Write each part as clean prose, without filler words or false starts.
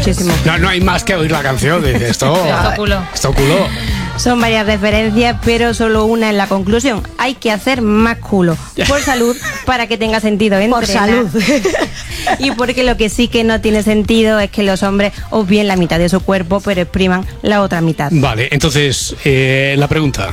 Muchísimo. No hay más que oír la canción. Dice, esto culo. Son varias referencias, pero solo una en la conclusión. Hay que hacer más culo. Por salud, para que tenga sentido entrenar. Por salud. Y porque lo que sí que no tiene sentido es que los hombres obvien la mitad de su cuerpo, pero expriman la otra mitad. Vale, entonces, la pregunta.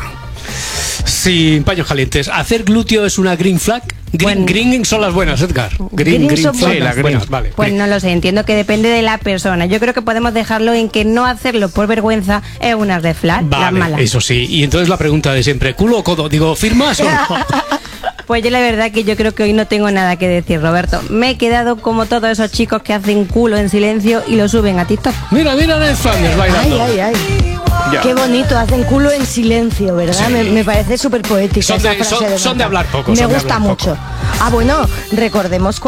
Sin paños calientes, ¿hacer glúteo es una green flag? Green son las buenas, Edgar. Green son flag, buenas. las buenas, vale. Pues no lo sé, entiendo que depende de la persona. Yo creo que podemos dejarlo en que no hacerlo por vergüenza es una red flag, vale, las malas. eso sí. Y entonces la pregunta de siempre, ¿culo o codo? Digo, ¿firmas o no? Pues yo la verdad que yo creo que hoy no tengo nada que decir, Roberto. Me he quedado como todos esos chicos que hacen culo en silencio y lo suben a TikTok. Mira, Ned Flanders bailando. Ay. Ya. Qué bonito, hacen culo en silencio, ¿verdad? Sí. Me parece súper poético. Son de hablar poco. Me gusta mucho. Ah, bueno, recordamos,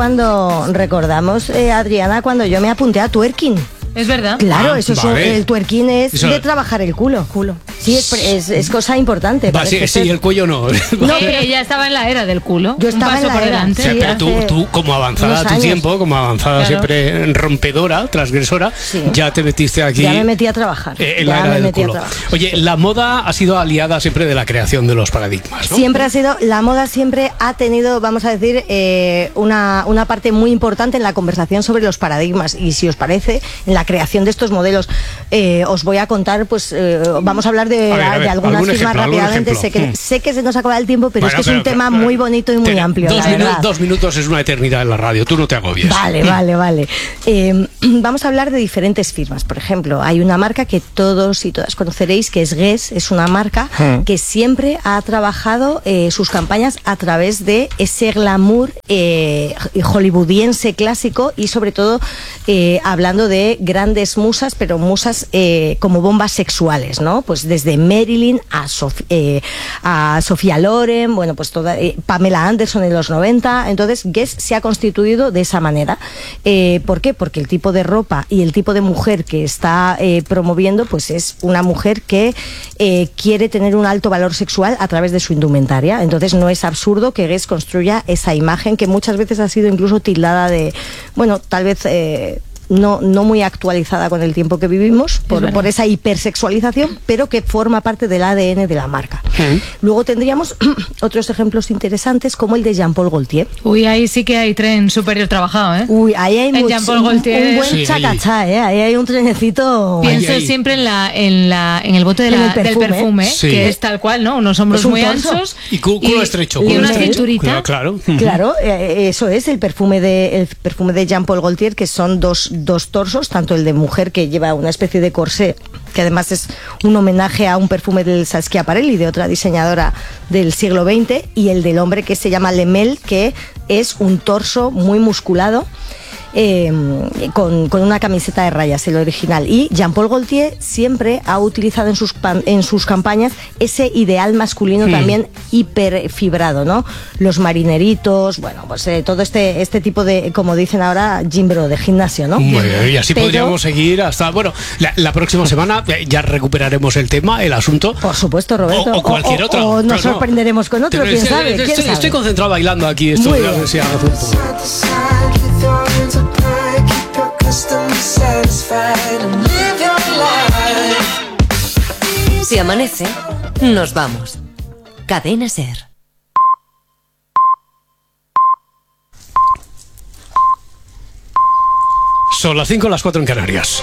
Adriana, cuando yo me apunté a twerking. Es verdad. Claro, el twerking es eso, de trabajar el culo. Sí, es cosa importante. Sí, el cuello no. No, pero ella estaba en la era del culo. Yo estaba en la era. Sí, pero tú, como avanzada a tu tiempo, como avanzada siempre rompedora, transgresora, ya te metiste aquí. Ya me metí a trabajar. En la era del culo. Oye, la moda ha sido aliada siempre de la creación de los paradigmas, ¿no? La moda siempre ha tenido, vamos a decir, una parte muy importante en la conversación sobre los paradigmas. Y si os parece, en la creación de estos modelos, os voy a contar, pues vamos a hablar de algunas firmas rápidamente. Sé que se nos acaba el tiempo, pero es que es un tema muy bonito y muy amplio. 2 minutos es una eternidad en la radio, tú no te agobies. Vale. Vamos a hablar de diferentes firmas. Por ejemplo, hay una marca que todos y todas conoceréis, que es Guess. Es una marca que siempre ha trabajado sus campañas a través de ese glamour hollywoodiense clásico y sobre todo hablando de grandes musas, pero musas como bombas sexuales, ¿no? Pues desde Marilyn a Sofía Loren, bueno, pues toda Pamela Anderson en los 90. Entonces Guess se ha constituido de esa manera. ¿Por qué? Porque el tipo de ropa y el tipo de mujer que está promoviendo, pues es una mujer que quiere tener un alto valor sexual a través de su indumentaria. Entonces no es absurdo que Guess construya esa imagen que muchas veces ha sido incluso tildada de, bueno, tal vez no muy actualizada con el tiempo que vivimos por esa hipersexualización, pero que forma parte del ADN de la marca. Luego tendríamos otros ejemplos interesantes como el de Jean-Paul Gaultier. Uy, ahí sí que hay tren superior trabajado, ¿eh? Uy, ahí hay un buen sí, chacachá, ¿eh? Ahí hay un trenecito. Pienso siempre en el bote del perfume, sí, que es tal cual, ¿no? Unos hombros muy anchos y culo estrecho. Y una cinturita. Claro. Claro, eso es el perfume de Jean-Paul Gaultier, que son dos torsos, tanto el de mujer, que lleva una especie de corsé, que además es un homenaje a un perfume del Schiaparelli, de otra diseñadora del siglo XX, y el del hombre, que se llama Lemel, que es un torso muy musculado, con una camiseta de rayas, el original. Y Jean-Paul Gaultier siempre ha utilizado en sus campañas ese ideal masculino también hiperfibrado, ¿no? Los marineritos, bueno, pues todo este tipo de, como dicen ahora, gimbro, de gimnasio, ¿no? Bueno, y así podríamos seguir hasta, bueno, la próxima semana ya recuperaremos el tema, el asunto. Por supuesto, Roberto. O cualquier otro. O nos sorprenderemos con otro, quién sabe. Estoy concentrado bailando aquí esto. Si amanece, nos vamos. Cadena Ser. Son las 5, las 4 en Canarias.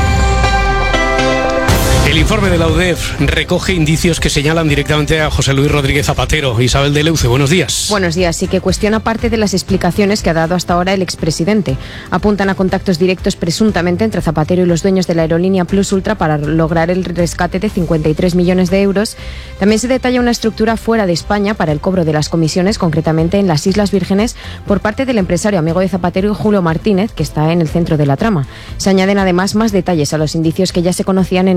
El informe de la UDEF recoge indicios que señalan directamente a José Luis Rodríguez Zapatero. Isabel de Leuce, buenos días. Buenos días. Sí, que cuestiona parte de las explicaciones que ha dado hasta ahora el expresidente. Apuntan a contactos directos presuntamente entre Zapatero y los dueños de la aerolínea Plus Ultra para lograr el rescate de 53 millones de euros. También se detalla una estructura fuera de España para el cobro de las comisiones, concretamente en las Islas Vírgenes, por parte del empresario amigo de Zapatero y Julio Martínez, que está en el centro de la trama. Se añaden además más detalles a los indicios que ya se conocían en el auto del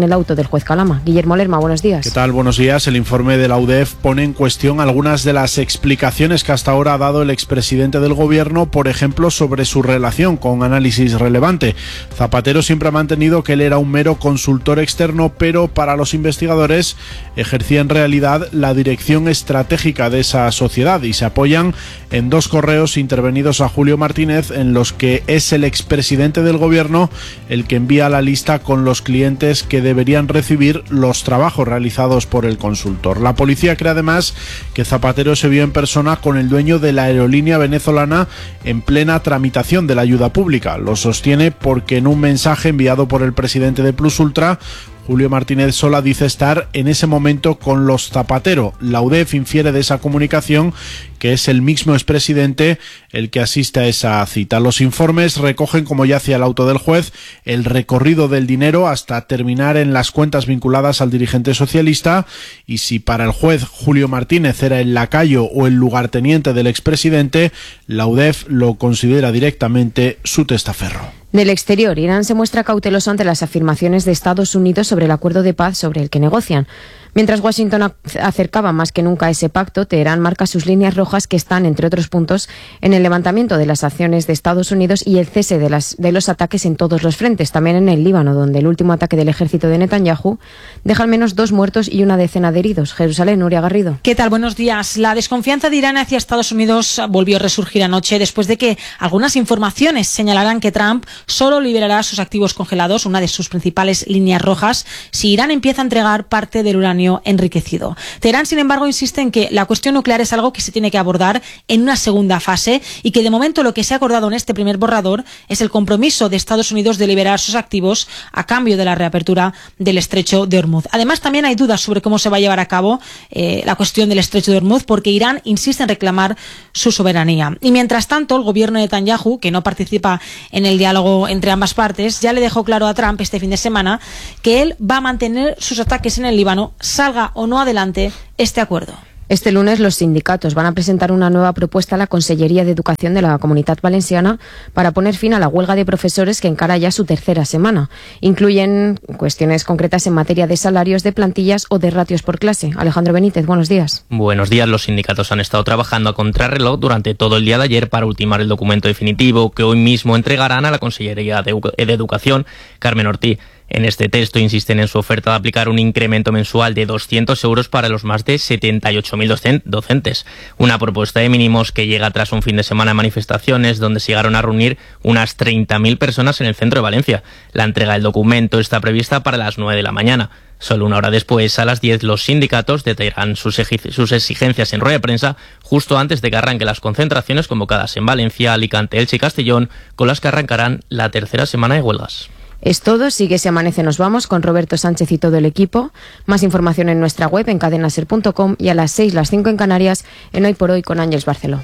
del juez Calama. Guillermo Lerma, buenos días. ¿Qué tal? Buenos días. El informe de la UDEF pone en cuestión algunas de las explicaciones que hasta ahora ha dado el expresidente del gobierno, por ejemplo, sobre su relación con Análisis Relevante. Zapatero siempre ha mantenido que él era un mero consultor externo, pero para los investigadores ejercía en realidad la dirección estratégica de esa sociedad, y se apoyan en 2 correos intervenidos a Julio Martínez en los que es el expresidente del gobierno el que envía la lista con los clientes que deberían recibir los trabajos realizados por el consultor. La policía cree además que Zapatero se vio en persona con el dueño de la aerolínea venezolana en plena tramitación de la ayuda pública. Lo sostiene porque en un mensaje enviado por el presidente de Plus Ultra, Julio Martínez Sola dice estar en ese momento con los Zapatero. La UDEF infiere de esa comunicación que es el mismo expresidente el que asiste a esa cita. Los informes recogen, como ya hacía el auto del juez, el recorrido del dinero hasta terminar en las cuentas vinculadas al dirigente socialista, y si para el juez Julio Martínez era el lacayo o el lugarteniente del expresidente, la UDEF lo considera directamente su testaferro. Del exterior, Irán se muestra cauteloso ante las afirmaciones de Estados Unidos sobre el acuerdo de paz sobre el que negocian. Mientras Washington acercaba más que nunca a ese pacto, Teherán marca sus líneas rojas, que están, entre otros puntos, en el levantamiento de las acciones de Estados Unidos y el cese de los ataques en todos los frentes, también en el Líbano, donde el último ataque del ejército de Netanyahu deja al menos 2 muertos y una decena de heridos. Jerusalén, Nuria Garrido. ¿Qué tal? Buenos días. La desconfianza de Irán hacia Estados Unidos volvió a resurgir anoche después de que algunas informaciones señalaran que Trump solo liberará sus activos congelados, una de sus principales líneas rojas, si Irán empieza a entregar parte del uranio enriquecido. Teherán, sin embargo, insiste en que la cuestión nuclear es algo que se tiene que abordar en una segunda fase, y que de momento lo que se ha acordado en este primer borrador es el compromiso de Estados Unidos de liberar sus activos a cambio de la reapertura del estrecho de Hormuz. Además, también hay dudas sobre cómo se va a llevar a cabo la cuestión del estrecho de Hormuz, porque Irán insiste en reclamar su soberanía. Y mientras tanto, el gobierno de Netanyahu, que no participa en el diálogo entre ambas partes, ya le dejó claro a Trump este fin de semana que él va a mantener sus ataques en el Líbano, salga o no adelante este acuerdo. Este lunes los sindicatos van a presentar una nueva propuesta a la Consellería de Educación de la Comunitat Valenciana para poner fin a la huelga de profesores, que encara ya su 3ª semana. Incluyen cuestiones concretas en materia de salarios, de plantillas o de ratios por clase. Alejandro Benítez, buenos días. Buenos días. Los sindicatos han estado trabajando a contrarreloj durante todo el día de ayer para ultimar el documento definitivo que hoy mismo entregarán a la Consellería de Educación, Carmen Ortiz. En este texto insisten en su oferta de aplicar un incremento mensual de 200 euros para los más de 78.000 docentes. Una propuesta de mínimos que llega tras un fin de semana de manifestaciones donde se llegaron a reunir unas 30.000 personas en el centro de Valencia. La entrega del documento está prevista para las 9 de la mañana. Solo una hora después, a las 10, los sindicatos detallarán sus exigencias en rueda de prensa justo antes de que arranquen las concentraciones convocadas en Valencia, Alicante, Elche y Castellón, con las que arrancarán la 3ª semana de huelgas. Es todo. Sigue Si Amanece Nos Vamos con Roberto Sánchez y todo el equipo. Más información en nuestra web en cadenaser.com, y a las 6, las 5 en Canarias, en Hoy por Hoy con Ángeles Barceló.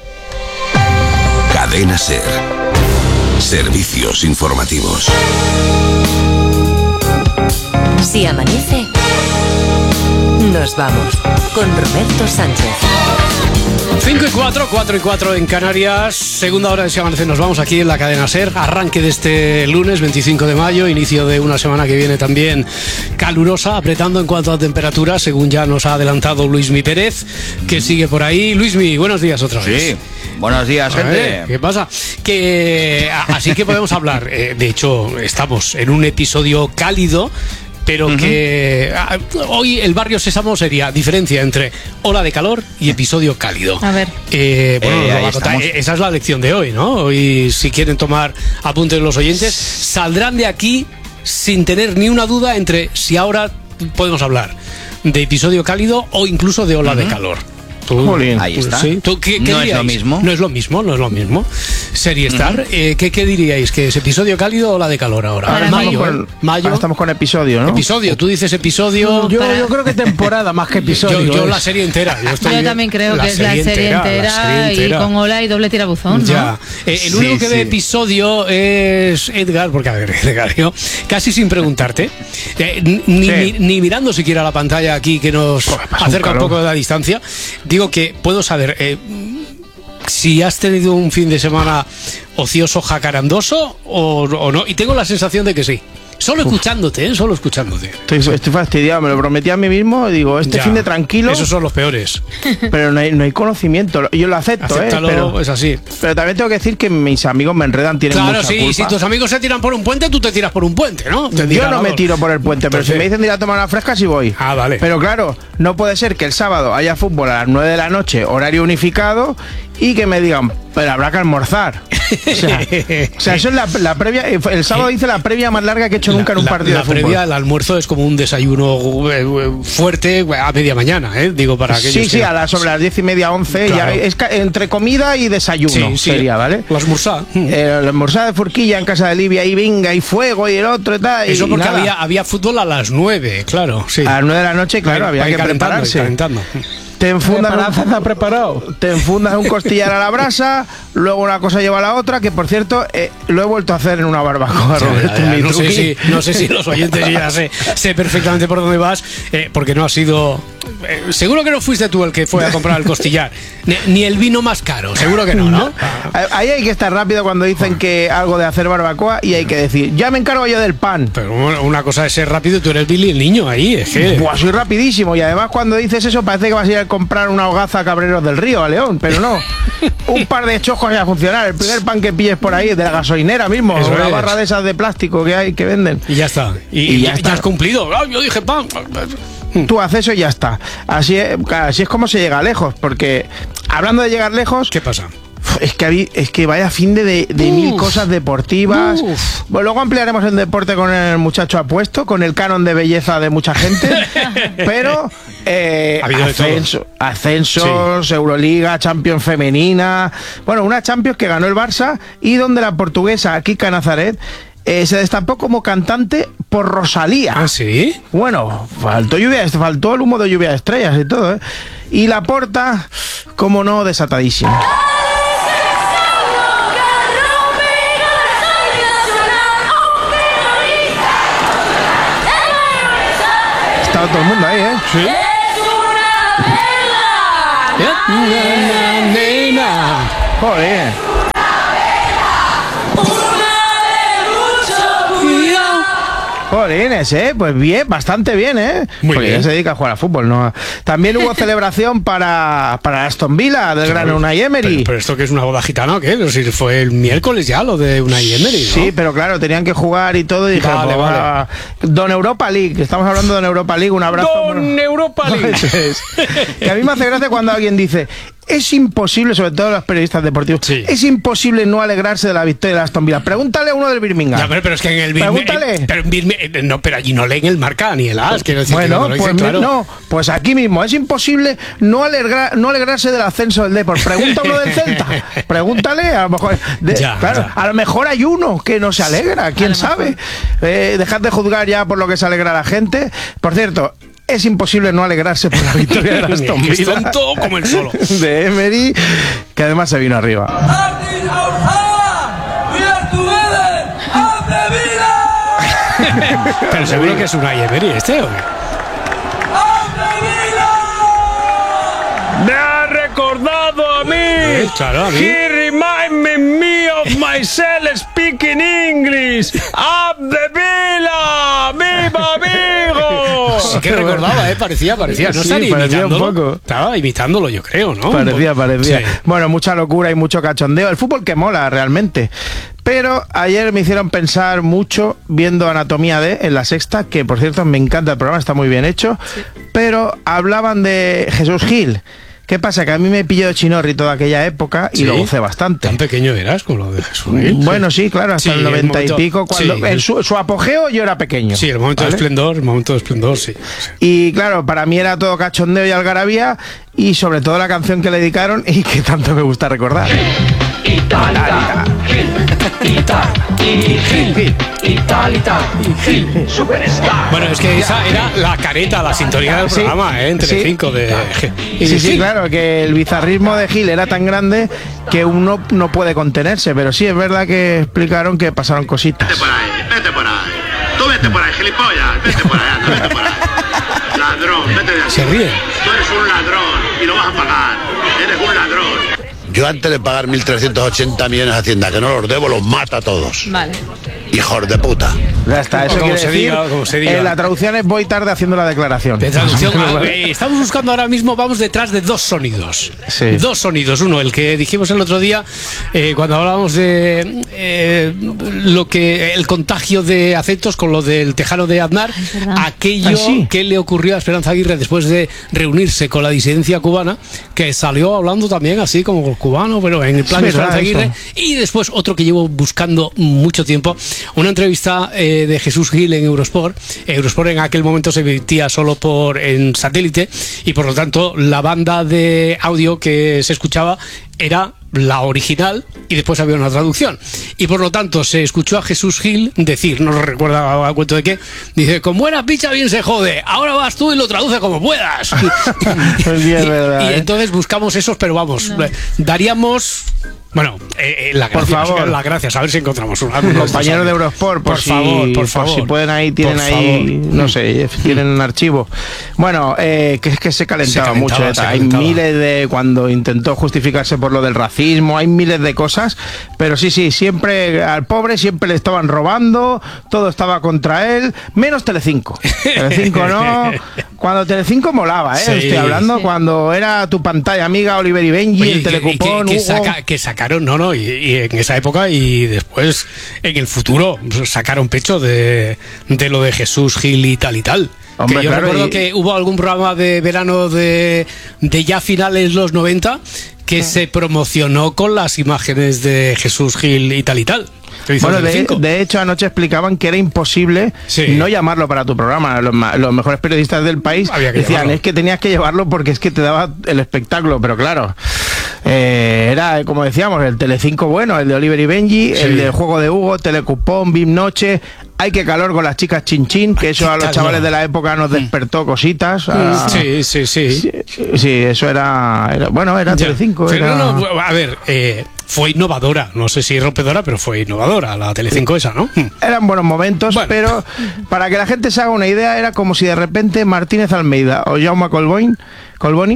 Cadena Ser. Servicios informativos. Si amanece, nos vamos con Roberto Sánchez. 5 y 4, 4 y 4 en Canarias. Segunda hora de Si Amanece Nos Vamos aquí en la Cadena Ser. Arranque de este lunes 25 de mayo, inicio de una semana que viene también calurosa, apretando en cuanto a temperatura, según ya nos ha adelantado Luismi Pérez, que sigue por ahí. Luismi, buenos días otra vez. Sí, buenos días, gente. ¿Qué pasa? Así que podemos hablar. De hecho, estamos en un episodio cálido, pero que hoy el Barrio Sésamo sería diferencia entre ola de calor y episodio cálido. A ver. Esa es la lección de hoy, ¿no? Hoy, si quieren tomar apuntes los oyentes, saldrán de aquí sin tener ni una duda entre si ahora podemos hablar de episodio cálido o incluso de ola de calor. Ahí está. ¿Sí? ¿Qué no diríais? Es lo mismo. No es lo mismo. Serie Star, ¿qué diríais? ¿Que es episodio cálido o la de calor ahora? Mayo. Ahora estamos con episodio, ¿no? Episodio, tú dices episodio. Yo creo que temporada más que episodio. Yo la serie entera. Yo también creo que es la serie entera y con ola y doble tirabuzón, ¿no? Ya. El único que ve episodio es Edgar, porque a ver, Edgar, yo casi sin preguntarte, ni mirando siquiera la pantalla aquí que nos acerca un poco de la distancia, digo que puedo saber si has tenido un fin de semana ocioso, jacarandoso o no, y tengo la sensación de que sí. Solo escuchándote, solo escuchándote. Estoy fastidiado, me lo prometí a mí mismo y digo, fin de tranquilo. Esos son los peores. Pero no hay conocimiento. Yo lo acepto, acéptalo, pero es así. Pero también tengo que decir que mis amigos me enredan, tienen mucha culpa. Si tus amigos se tiran por un puente, tú te tiras por un puente, ¿no? Yo no me tiro por el puente, pero si me dicen de ir a tomar una fresca, sí voy. Ah, vale. Pero claro, no puede ser que el sábado haya fútbol a las 9 de la noche, horario unificado, y que me digan, pero habrá que almorzar. O sea, eso es la previa. El sábado hice la previa más larga que he hecho nunca en un partido de fútbol. La previa, el almuerzo es como un desayuno fuerte a media mañana, digo, para aquellos Sí, sobre las 10:30, 11, claro. Ya es entre comida y desayuno sería, ¿vale? La almorzada. La almorzada de Furquilla en casa de Livia, y venga, y fuego, y el otro y tal. Eso porque había fútbol a las 9, claro. Sí. A las 9 de la noche, claro, había que prepararse. Te enfundas un costillar a la brasa, luego una cosa lleva a la otra, que por cierto lo he vuelto a hacer en una barbacoa, Roberto. No sé si los oyentes, yo ya sé perfectamente por dónde vas, porque no ha sido... seguro que no fuiste tú el que fue a comprar el costillar, ni el vino más caro, seguro que no. Ahí hay que estar rápido cuando dicen que algo de hacer barbacoa, y hay que decir, ya me encargo yo del pan. Pero una cosa es ser rápido, tú eres Billy el niño ahí, es que... Buah, soy rapidísimo, y además cuando dices eso parece que vas a ir a comprar una hogaza a Cabreros del Río, a León, pero no. Un par de chojos ya a funcionar. El primer pan que pilles por ahí es de la gasolinera mismo, eso una barra de esas de plástico que venden. Y ya está. Y ya has cumplido. Yo dije pan. Tú haces eso y ya está. Así es como se llega lejos, porque hablando de llegar lejos... ¿Qué pasa? Es que vaya fin de mil cosas deportivas. Bueno, luego ampliaremos el deporte con el muchacho apuesto, con el canon de belleza de mucha gente. Pero ascensos, sí. Euroliga, Champions femenina. Bueno, una Champions que ganó el Barça y donde la portuguesa Kika Nazaret se destapó como cantante por Rosalía. ¿Ah, sí? Bueno, faltó el humo de lluvia de estrellas y todo, ¿eh? Y Laporta, como no, desatadísimo. Estaba todo el mundo ahí, ¿eh? Sí. Joder. Jolines, pues bien, bastante bien, Muy porque bien. ya se dedica a jugar a fútbol, ¿no? También hubo celebración para Aston Villa, del gran Unai Emery. Pero esto que es una boda gitana, ¿o qué? Pero si fue el miércoles ya lo de Unai Emery, ¿no? Sí, pero claro, tenían que jugar y todo, y dijeron, vale. Don Europa League, estamos hablando de Don Europa League, un abrazo. Don Europa League. Que a mí me hace gracia cuando alguien dice... Es imposible, sobre todo los periodistas deportivos, es imposible no alegrarse de la victoria de Aston Villa. Pregúntale a uno del Birmingham. Ya, pero es que en el Birmingham... pero allí no leen el marca ni el as. Quiero decir, bueno, que pues, claro. No, pues aquí mismo. Es imposible no alegrarse del ascenso del Depor. Pregunta a uno del Celta. Pregúntale, a lo mejor... A lo mejor hay uno que no se alegra, quién sabe. Dejad de juzgar ya por lo que se alegra la gente. Por cierto... Es imposible no alegrarse por la victoria de Aston Villa. Es tonto como el solo. De Emery, que además se vino arriba. Pero seguro que es Unai Emery este, ¿o qué? Me ha recordado a mí. Claro, a mí. He reminded me of myself speaking English. Up the Villa, viva amigo. Sí que recordaba, parecía. No estaría imitándolo. Un poco. Estaba imitándolo, yo creo, ¿no? Parecía. Sí. Bueno, mucha locura y mucho cachondeo. El fútbol que mola realmente. Pero ayer me hicieron pensar mucho viendo Anatomía D en La Sexta, que por cierto me encanta el programa, está muy bien hecho. Sí. Pero hablaban de Jesús Gil. ¿Qué pasa? Que a mí me pilló de chinorri toda aquella época y lo gocé bastante. ¿Tan pequeño eras con lo de Jesús Gil? Bueno, sí, claro, hasta el 90 y pico. Cuando en su apogeo yo era pequeño. Sí, el momento de esplendor, sí. Y claro, para mí era todo cachondeo y algarabía, y sobre todo la canción que le dedicaron y que tanto me gusta recordar. Bueno, es que esa era la careta, la sintonía del programa, en Telecinco de Gil. Sí, claro, que el bizarrismo de Gil era tan grande que uno no puede contenerse, pero sí es verdad que explicaron que pasaron cositas. Vete por ahí. Tú vete por ahí, gilipollas. Vete por ahí. Ladrón, vete de aquí. Se ríe. Tú eres un ladrón y lo vas a pagar. Eres un ladrón. Yo antes de pagar 1.380 millones a Hacienda, que no los debo, los mato a todos. Vale. hijos de puta. Ya está, eso quiere decir, como se diga. La traducción es voy tarde haciendo la declaración. Estamos buscando ahora mismo, vamos detrás de dos sonidos. Sí. Dos sonidos. Uno, el que dijimos el otro día, cuando hablábamos de el contagio de afectos con lo del tejano de Aznar, aquello que le ocurrió a Esperanza Aguirre después de reunirse con la disidencia cubana, que salió hablando también así como cubano, pero en el plan de Esperanza Aguirre. Y después otro que llevo buscando mucho tiempo, una entrevista de Jesús Gil en Eurosport. Eurosport en aquel momento se emitía solo en satélite y por lo tanto la banda de audio que se escuchaba era la original y después había una traducción y por lo tanto se escuchó a Jesús Gil decir, no recuerdo a cuento de qué, dice: con buena picha bien se jode, ahora vas tú y lo traduce como puedas. Y entonces buscamos esos, pero vamos, daríamos las gracias, a ver si encontramos un compañero de Eurosport, por favor, si pueden ahí, tienen ahí, no sé, tienen un archivo. Bueno, que es que se calentaba mucho. Hay miles de, cuando intentó justificarse por lo del racismo, hay miles de cosas, pero sí, siempre al pobre siempre le estaban robando, todo estaba contra él, menos Telecinco. Telecinco no, cuando Telecinco molaba, estoy hablando cuando era tu pantalla amiga, Oliver y Benji, el Telecupón, que sacaron, y en esa época y después en el futuro sacaron pecho de lo de Jesús Gil y tal. Hombre, que yo recuerdo que hubo algún programa de verano de ya finales los 90 que se promocionó con las imágenes de Jesús Gil y tal. Bueno, de hecho anoche explicaban que era imposible no llamarlo para tu programa. Los mejores periodistas del país decían, es que tenías que llevarlo porque es que te daba el espectáculo, pero claro, era, como decíamos, el Telecinco bueno, el de Oliver y Benji, el del Juego de Hugo, Telecupón, Bim Noche. Hay que calor con las chicas chinchín, que eso a los chavales de la época nos despertó cositas. Sí, eso era Telecinco. A ver, fue innovadora, no sé si rompedora, pero fue innovadora la Telecinco esa, ¿no? Eran buenos momentos, pero para que la gente se haga una idea, era como si de repente Martínez Almeida o Jaume Colboni,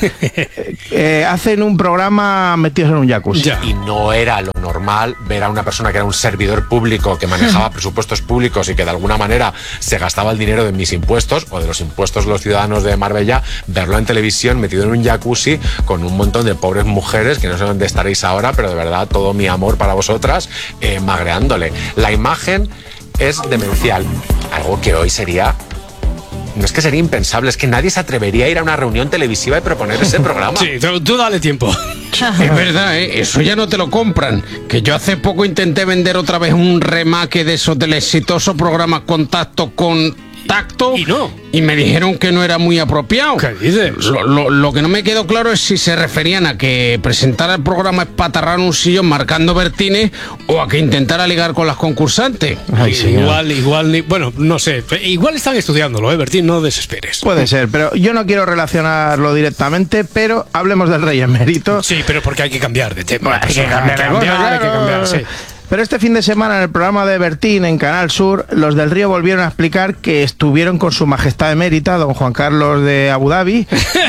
hacen un programa metidos en un jacuzzi. Y no era lo normal ver a una persona que era un servidor público, que manejaba presupuestos públicos y que de alguna manera se gastaba el dinero de mis impuestos o de los impuestos de los ciudadanos de Marbella, verlo en televisión metido en un jacuzzi con un montón de pobres mujeres que no sé dónde estaréis ahora, pero de verdad todo mi amor para vosotras, magreándole. La imagen es demencial, algo que hoy sería... No es que sería impensable, es que nadie se atrevería a ir a una reunión televisiva y proponer ese programa. Sí, tú dale tiempo. Es verdad, eso ya no te lo compran. Que yo hace poco intenté vender otra vez un remake de esos del exitoso programa Contacto con Tacto y me dijeron que no era muy apropiado. ¿Qué dices? Lo que no me quedó claro es si se referían a que presentara el programa espatarrar un sillón marcando Bertines o a que intentara ligar con las concursantes. Igual, bueno, no sé, igual están estudiándolo, Bertín, no desesperes. Puede ser, pero yo no quiero relacionarlo directamente, pero hablemos del rey emérito. Sí, pero porque hay que cambiar de tema. Hay que cambiar, sí. Pero este fin de semana en el programa de Bertín en Canal Sur, los del Río volvieron a explicar que estuvieron con su majestad emérita, don Juan Carlos de Abu Dhabi,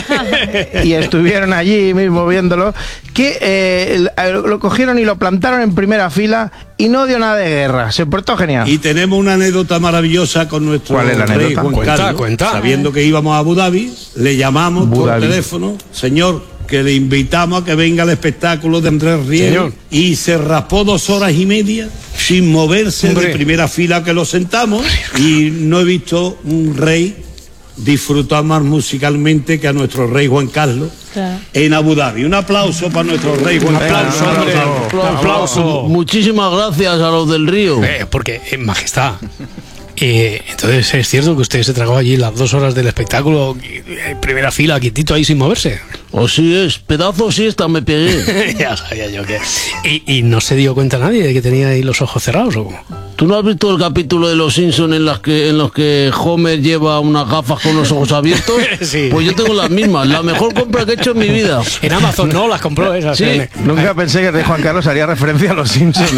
y estuvieron allí mismo viéndolo, que lo cogieron y lo plantaron en primera fila y no dio nada de guerra, se portó genial. Y tenemos una anécdota maravillosa con nuestro rey Juan Carlos. Cuenta. Sabiendo que íbamos a Abu Dhabi, le llamamos por teléfono, señor, que le invitamos a que venga al espectáculo de Andrés Riel, y se raspó 2 horas y media sin moverse de primera fila que lo sentamos, y no he visto un rey disfrutar más musicalmente que a nuestro rey Juan Carlos en Abu Dhabi. Un aplauso para nuestro rey Juan Carlos. Un aplauso. Muchísimas gracias a los del Río. Porque, majestad, entonces es cierto que usted se tragó allí las 2 horas del espectáculo en primera fila, quietito ahí sin moverse. Así es, pedazo siesta me pegué. Ya sabía yo que... ¿Y no se dio cuenta nadie de que tenía ahí los ojos cerrados o cómo? ¿Tú no has visto el capítulo de Los Simpsons en los que Homer lleva unas gafas con los ojos abiertos? Sí. Pues yo tengo las mismas, la mejor compra que he hecho en mi vida. En Amazon no, las compró esas. Sí, nunca pensé que el rey Juan Carlos haría referencia a Los Simpsons.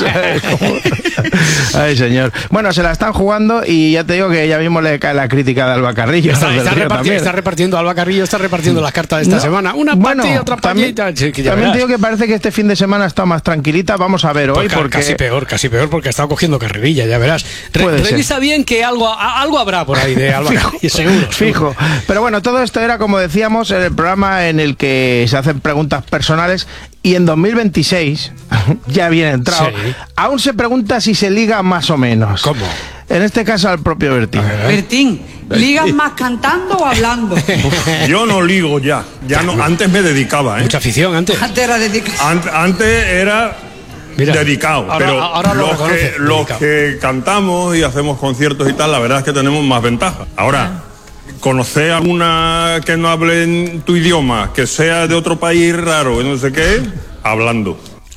Ay, señor. Bueno, se la están jugando y ya te digo que ya mismo le cae la crítica de Alba Carrillo. Está repartiendo Alba Carrillo, está repartiendo las cartas de esta semana. Una partida, otra partida. También te digo que parece que este fin de semana está más tranquilita. Vamos a ver hoy. Casi peor, porque ha estado cogiendo haciendo carrerilla, ya verás. Revisa bien que algo habrá por ahí de Alba Calle, seguro. Fijo. Pero bueno, todo esto era, como decíamos, en el programa en el que se hacen preguntas personales, y en 2026, ya bien entrado, aún se pregunta si se liga más o menos. ¿Cómo? En este caso al propio Bertín. Bertín, ¿ligas más cantando o hablando? Yo no ligo ya no, antes me dedicaba. Mucha afición antes. Antes era dedicado. Antes era dedicado, pero ahora los que cantamos y hacemos conciertos y tal, la verdad es que tenemos más ventaja. Ahora, conocer a una que no hable en tu idioma, que sea de otro país raro, no sé qué, hablando.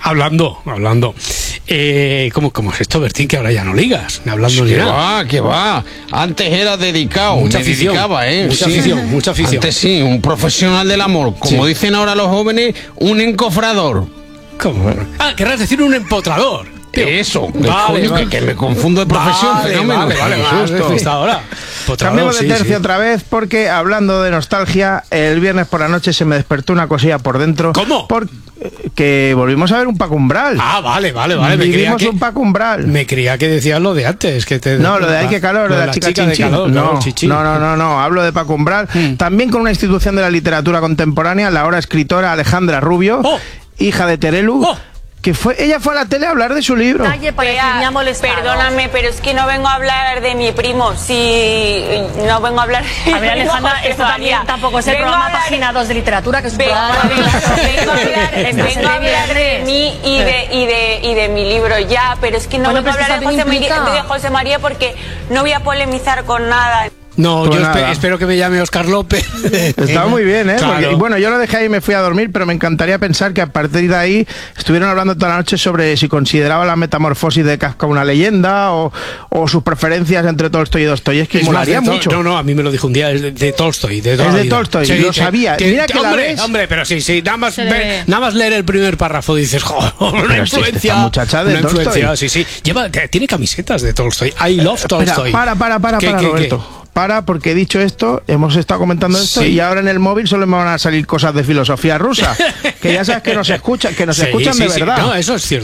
¿Cómo es esto, Bertín, que ahora ya no ligas? Hablando ni nada. ¿Qué va? Antes era dedicado, mucha afición, mucha afición. Antes sí, un profesional del amor. Como dicen ahora los jóvenes, un encofrador. ¿Cómo? Querrás decir un empotrador. Eso, que me confundo de profesión. Vale, ahora. Cambiamos de tercio otra vez, porque hablando de nostalgia, el viernes por la noche se me despertó una cosilla por dentro. ¿Cómo? Que volvimos a ver un Paco Umbral. Vale. Vivimos un Paco Umbral. Me creía que decías lo de antes. No, lo de Ay, qué calor, lo de la chica Chinchín. No, hablo de Paco Umbral. También con una institución de la literatura contemporánea, la ahora escritora Alejandra Rubio, hija de Terelu. Ella fue a la tele a hablar de su libro. Perdóname, pero es que no vengo a hablar de mi primo. Si no vengo a hablar de a ver, Alejandra, esto también tampoco es el programa Página 2 de literatura, que es un programa vengo a hablar de mí y de mi libro ya, pero es que no vengo a hablar de José María porque no voy a polemizar con nada. No, yo espero que me llame Óscar López. Estaba muy bien, ¿eh? Claro. Porque, bueno, yo lo dejé ahí y me fui a dormir, pero me encantaría pensar que a partir de ahí estuvieron hablando toda la noche sobre si consideraba la metamorfosis de Kafka una leyenda o sus preferencias entre Tolstoy y Dostoyevski. Molaría mucho. No, a mí me lo dijo un día, es de Tolstoy. Es de Tolstoy, lo sabía. Mira que hombre, pero sí, nada más leer el primer párrafo dices, joder, una influencia. Muchacha de Tolstoy. Sí. Tiene camisetas de Tolstoy. I love Tolstoy. Para, Roberto. Porque he dicho esto, hemos estado comentando esto, y ahora en el móvil solo me van a salir cosas de filosofía rusa, que ya sabes que nos escuchan de verdad. No, eso es cierto.